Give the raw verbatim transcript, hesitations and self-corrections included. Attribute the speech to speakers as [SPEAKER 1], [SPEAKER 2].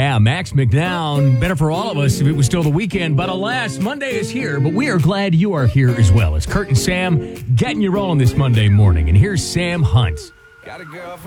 [SPEAKER 1] Yeah, Max McNown. Better for all of us if it was still the weekend. But alas, Monday is here. But we are glad you are here as well. It's Kurt and Sam getting you rolling this Monday morning. And here's Sam Hunt.
[SPEAKER 2] Got a girl from